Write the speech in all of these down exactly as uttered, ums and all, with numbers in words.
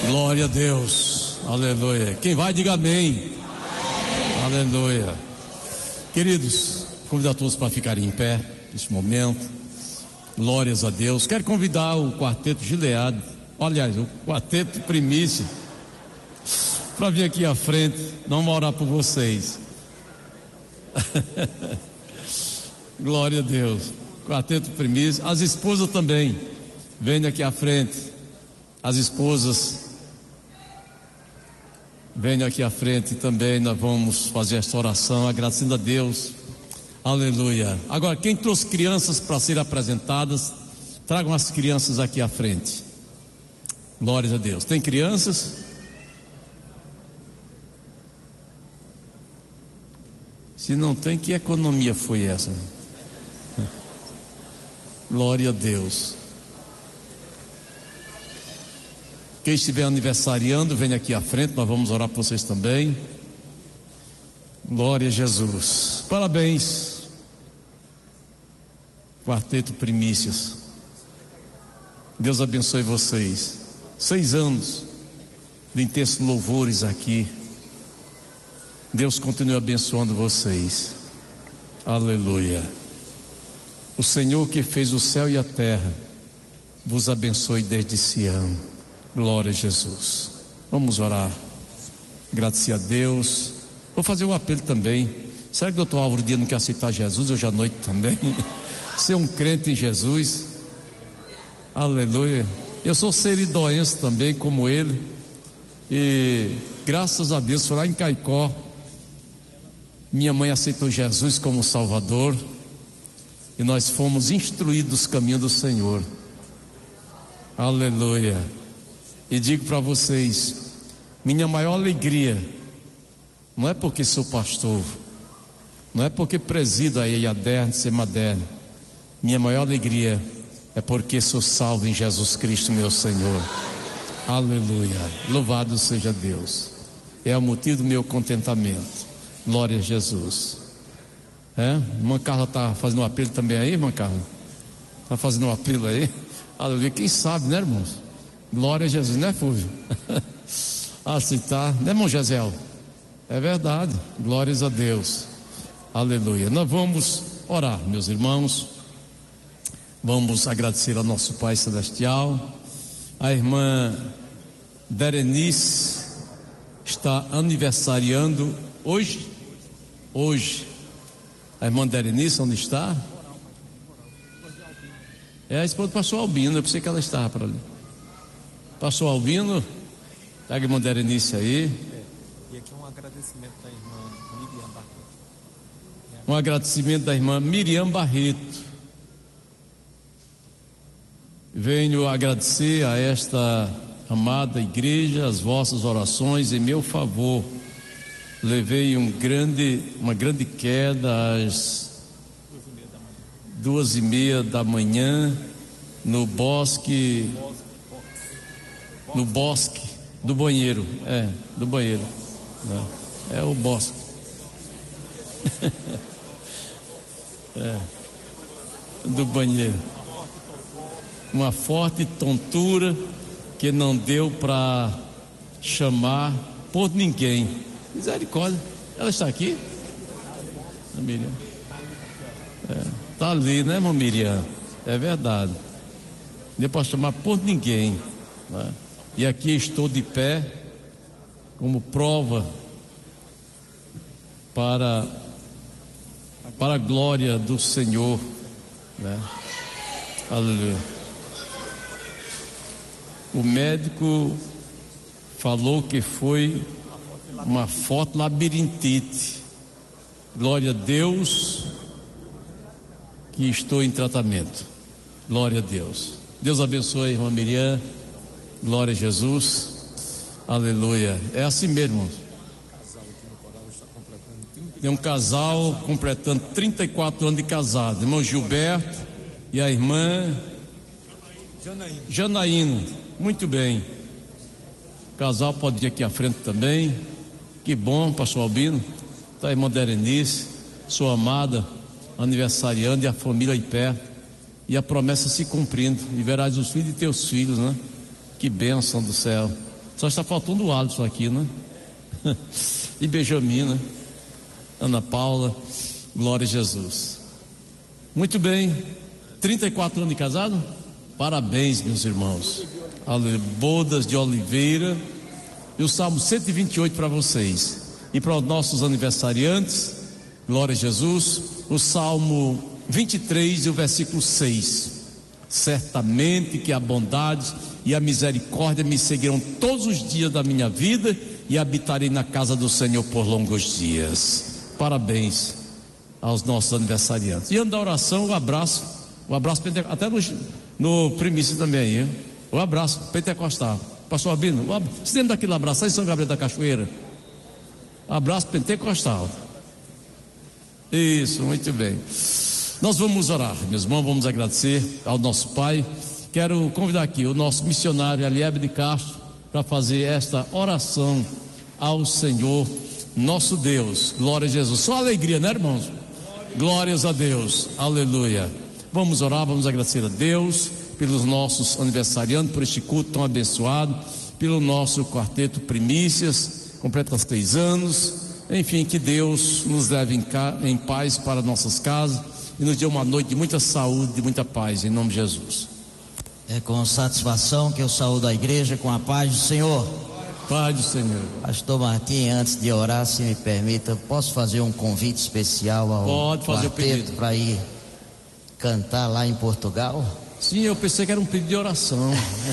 Glória a Deus, aleluia. Quem vai, diga amém. Amém. Aleluia. Queridos, convido a todos para ficarem em pé neste momento. Glórias a Deus. Quero convidar o quarteto Gileade, aliás, o quarteto Primícia, para vir aqui à frente. Vamos orar por vocês. Glória a Deus. Quarteto Primícia, as esposas também, venham aqui à frente. As esposas, venham aqui à frente também. Nós vamos fazer esta oração, agradecendo a Deus. Aleluia. Agora, quem trouxe crianças para serem apresentadas, tragam as crianças aqui à frente. Glórias a Deus. Tem crianças? Se não tem, que economia foi essa? Glória a Deus. Quem estiver aniversariando, venha aqui à frente, nós vamos orar por vocês também. Glória a Jesus. Parabéns, Quarteto Primícias. Deus abençoe vocês. Seis anos de intensos louvores aqui. Deus continue abençoando vocês. Aleluia. O Senhor que fez o céu e a terra vos abençoe desde Sião. Glória a Jesus. Vamos orar. Agradecer a Deus. Vou fazer um apelo também. Será que o doutor Álvaro Dias não quer aceitar Jesus hoje à noite também? Ser um crente em Jesus. Aleluia. Eu sou seridoense também, como ele. E graças a Deus, foi lá em Caicó. Minha mãe aceitou Jesus como Salvador. E nós fomos instruídos dos caminhos do Senhor. Aleluia. E digo para vocês, minha maior alegria não é porque sou pastor, não é porque presido a EIADERN, SEMADERN. Minha maior alegria é porque sou salvo em Jesus Cristo, meu Senhor. Aleluia. Louvado seja Deus. É o motivo do meu contentamento. Glória a Jesus. É? Irmã Carla está fazendo um apelo também aí, irmã Carla? Está fazendo um apelo aí? Aleluia. Quem sabe, né, irmãos? Glória a Jesus, né, Fúvio? Ah, se tá, né, irmão Gesiel? É verdade, glórias a Deus. Aleluia. Nós vamos orar, meus irmãos. Vamos agradecer ao nosso Pai Celestial. A irmã Berenice está aniversariando hoje. Hoje. A irmã Berenice, onde está? É a esposa do pastor Albino. Eu pensei que ela estava para ali. Pastor Albino, pega a irmã Berenice aí. É, e aqui um agradecimento da irmã Miriam Barreto. Um agradecimento da irmã Miriam Barreto. Venho agradecer a esta amada igreja as vossas orações em meu favor. Levei um grande, uma grande queda às duas e meia da manhã no bosque. No bosque do banheiro, é, do banheiro, é, é o bosque. É, do banheiro. Uma forte tontura que não deu para chamar por ninguém. Misericórdia. Ela está aqui? A Miriam. É, tá ali, né, irmã Miriam? É verdade. Não deu para chamar por ninguém, né? E aqui estou de pé como prova para, para a glória do Senhor, né? Aleluia. O médico falou que foi uma forte labirintite. Glória a Deus que estou em tratamento. Glória a Deus. Deus abençoe a irmã Miriam. Glória a Jesus. Aleluia. É assim mesmo. Tem um casal completando trinta e quatro anos de casado. Irmão Gilberto e a irmã Janaína. Janaína. Muito bem. O casal pode ir aqui à frente também. Que bom, pastor Albino. Está a irmã Berenice, sua amada, aniversariando, e a família aí perto. E a promessa se cumprindo. E verás os filhos de teus filhos, né? Que bênção do céu. Só está faltando o Alisson aqui, né? E Benjamin, né? Ana Paula, glória a Jesus. Muito bem, trinta e quatro anos de casado? Parabéns, meus irmãos. Bodas de Oliveira. E o Salmo cento e vinte e oito para vocês. E para os nossos aniversariantes, glória a Jesus, o Salmo vinte e três e o versículo seis. Certamente que a bondade e a misericórdia me seguirão todos os dias da minha vida e habitarei na casa do Senhor por longos dias. Parabéns aos nossos aniversariantes. E antes da oração, o abraço, o abraço até no, no primício também, hein? O abraço pentecostal. Pastor Albino, você lembra daquele abraço aí em São Gabriel da Cachoeira? Abraço pentecostal. Isso, muito bem. Nós vamos orar, meus irmãos, vamos agradecer ao nosso Pai. Quero convidar aqui o nosso missionário Eliebe de Castro para fazer esta oração ao Senhor, nosso Deus. Glória a Jesus. Só alegria, né, irmãos? Glórias a Deus. Aleluia. Vamos orar, vamos agradecer a Deus pelos nossos aniversariantes, por este culto tão abençoado, pelo nosso quarteto Primícias, completa seis anos. Enfim, que Deus nos leve em, ca... em paz para nossas casas e nos dê uma noite de muita saúde, de muita paz, em nome de Jesus. É com satisfação que eu saúdo a igreja com a paz do Senhor. Paz do Senhor. Pastor Martim, antes de orar, se me permita, posso fazer um convite especial ao Pode fazer quarteto para ir cantar lá em Portugal? Sim, eu pensei que era um pedido de oração.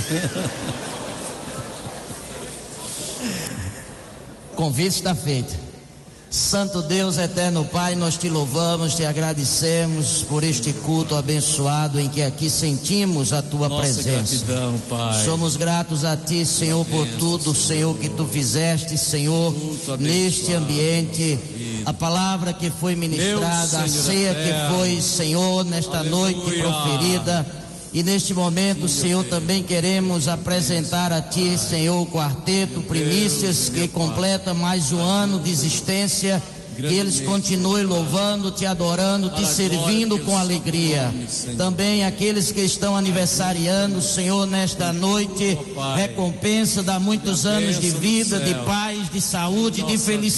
Convite está feito. Santo Deus, eterno Pai, nós te louvamos, te agradecemos por este culto abençoado em que aqui sentimos a tua Nossa presença. Gratidão, Pai. Somos gratos a ti, Senhor, por tudo, Senhor, que tu fizeste, Senhor, neste ambiente. A palavra que foi ministrada, a ceia que foi, Senhor, nesta noite proferida. E neste momento, Senhor, também queremos apresentar a Ti, Senhor, o quarteto Primícias, que completa mais um ano de existência. Que eles continuem louvando, Te adorando, Te servindo com alegria. Também aqueles que estão aniversariando, Senhor, nesta noite, recompensa, dá muitos anos de vida, de paz, de saúde, de felicidade.